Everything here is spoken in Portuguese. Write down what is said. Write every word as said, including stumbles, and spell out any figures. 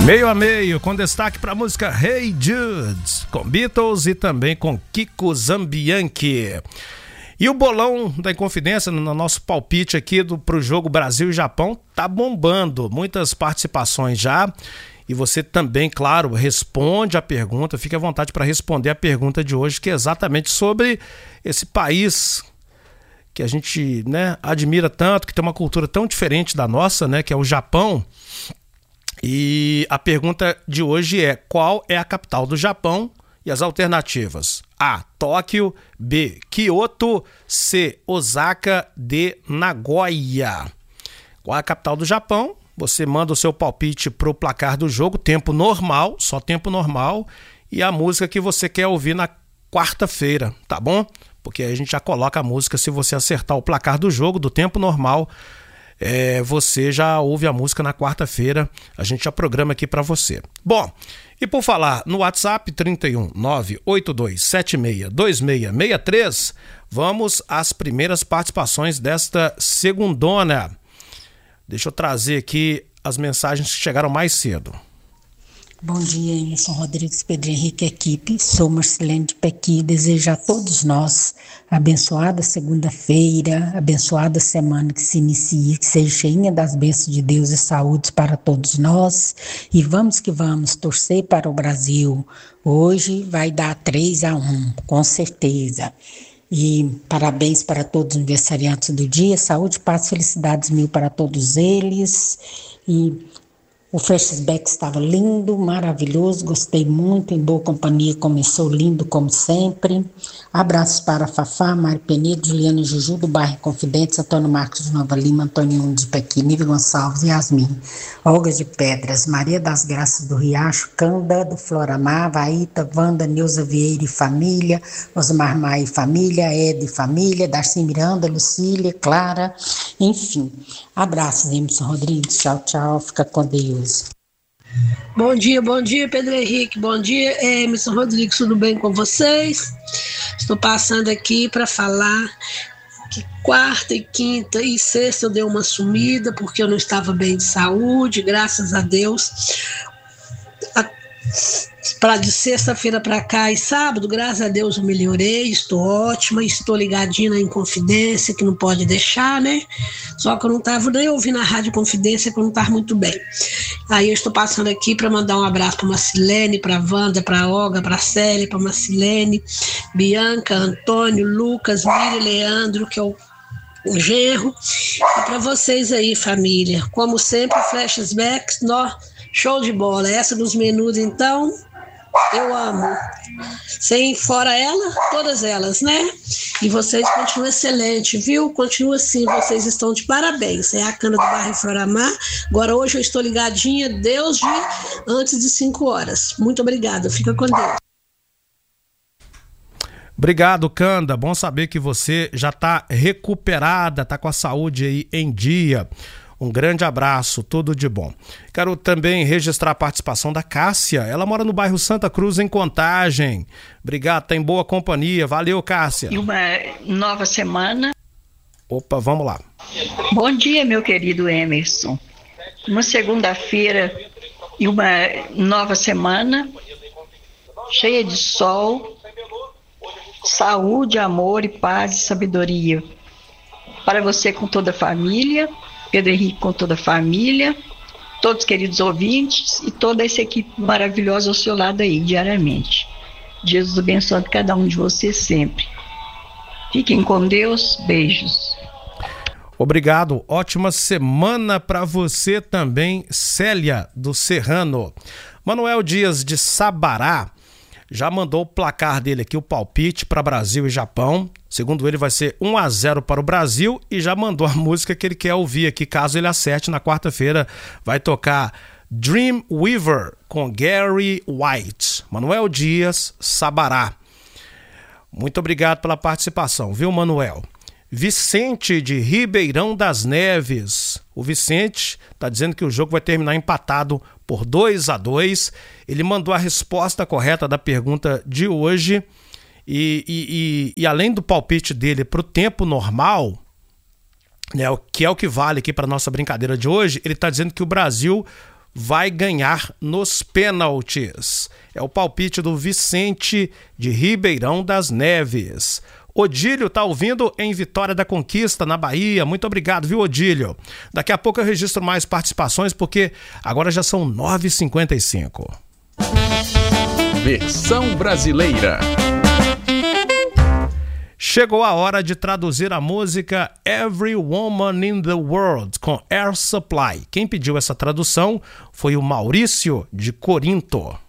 Meio a meio, com destaque para a música Hey Jude, com Beatles e também com Kiko Zambianchi. E o bolão da Inconfidência, no nosso palpite aqui do, pro jogo Brasil e Japão, tá bombando. Muitas participações já. E você também, claro, responde a pergunta, fique à vontade para responder a pergunta de hoje, que é exatamente sobre esse país que a gente, né, admira tanto, que tem uma cultura tão diferente da nossa, né, que é o Japão. E a pergunta de hoje é: qual é a capital do Japão? E as alternativas: A, Tóquio, B, Kyoto, C, Osaka, D, Nagoya. Qual é a capital do Japão? Você manda o seu palpite pro placar do jogo, tempo normal, só tempo normal, e a música que você quer ouvir na quarta-feira, tá bom? Porque aí a gente já coloca a música, se você acertar o placar do jogo, do tempo normal, é, você já ouve a música na quarta-feira, a gente já programa aqui para você. Bom, e por falar no WhatsApp trinta e um, nove oito dois sete seis dois seis seis três, vamos às primeiras participações desta segundona. Deixa eu trazer aqui as mensagens que chegaram mais cedo. Bom dia, Emerson Rodrigues, Pedro Henrique, equipe. Sou Marcelene de Pequi. Desejo a todos nós abençoada segunda-feira, abençoada semana que se inicia, que seja cheinha das bênçãos de Deus e saúde para todos nós. E vamos que vamos torcer para o Brasil. Hoje vai dar três a um, com certeza. E parabéns para todos os aniversariantes do dia, saúde, paz, felicidades mil para todos eles. E o flashback estava lindo, maravilhoso, gostei muito, em boa companhia, começou lindo como sempre. Abraços para Fafá, Mário Penedo, Juliana Juju do bairro Confidentes, Antônio Marcos de Nova Lima, Antônio um de Pequi, Nível Gonçalves, Yasmin, Olga de Pedras, Maria das Graças do Riacho, Canda do Floramar, Vaíta, Wanda, Neuza Vieira e família, Osmar Maia e família, Ed e família, Darcy Miranda, Lucília, Clara, enfim. Abraços, Emerson Rodrigues, tchau, tchau, fica com Deus. Bom dia, bom dia, Pedro Henrique, bom dia, Emerson Rodrigues, tudo bem com vocês? Estou passando aqui para falar que quarta e quinta e sexta eu dei uma sumida porque eu não estava bem de saúde, graças a Deus. Para de sexta-feira para cá e sábado, graças a Deus eu melhorei, estou ótima, estou ligadinha na Inconfidência, que não pode deixar, né? Só que eu não estava nem ouvindo a Rádio Confidência, que eu não estava muito bem. Aí eu estou passando aqui para mandar um abraço para Marcelene, para Wanda, para Olga, para Célia, para Marcelene, Bianca, Antônio, Lucas, Miriam, Leandro, que é o o genro, e para vocês aí, família. Como sempre, flashbacks, nó, show de bola. Essa dos menus, então, eu amo. Sem fora ela, todas elas, né? E vocês continuam excelente, viu? Continua assim, vocês estão de parabéns. É a Cana do bairro Floramar. Agora hoje eu estou ligadinha, Deus de antes de cinco horas. Muito obrigada, fica com Deus. Obrigado, Canda. Bom saber que você já está recuperada, está com a saúde aí em dia. Um grande abraço, tudo de bom. Quero também registrar a participação da Cássia. Ela mora no bairro Santa Cruz, em Contagem. Obrigado, tá em boa companhia. Valeu, Cássia. E uma nova semana. Opa, vamos lá. Bom dia, meu querido Emerson. Uma segunda-feira e uma nova semana, cheia de sol, saúde, amor e paz e sabedoria. Para você com toda a família, Pedro Henrique com toda a família, todos os queridos ouvintes e toda essa equipe maravilhosa ao seu lado aí, diariamente. Jesus abençoe cada um de vocês sempre. Fiquem com Deus, beijos. Obrigado, ótima semana para você também, Célia do Serrano. Manuel Dias de Sabará já mandou o placar dele aqui, o palpite para Brasil e Japão. Segundo ele, vai ser um a zero para o Brasil e já mandou a música que ele quer ouvir aqui, caso ele acerte. Na quarta-feira vai tocar Dreamweaver com Gary White. Manuel Dias, Sabará. Muito obrigado pela participação, viu, Manuel? Vicente de Ribeirão das Neves. O Vicente está dizendo que o jogo vai terminar empatado por dois a dois. Ele mandou a resposta correta da pergunta de hoje. E, e, e, e além do palpite dele para o tempo normal, né, que é o que vale aqui para nossa brincadeira de hoje, ele está dizendo que o Brasil vai ganhar nos pênaltis. É o palpite do Vicente de Ribeirão das Neves. Odílio tá ouvindo em Vitória da Conquista, na Bahia. Muito obrigado, viu, Odílio? Daqui a pouco eu registro mais participações, porque agora já são nove e cinquenta e cinco. Versão brasileira. Chegou a hora de traduzir a música Every Woman in the World, com Air Supply. Quem pediu essa tradução foi o Maurício de Corinto.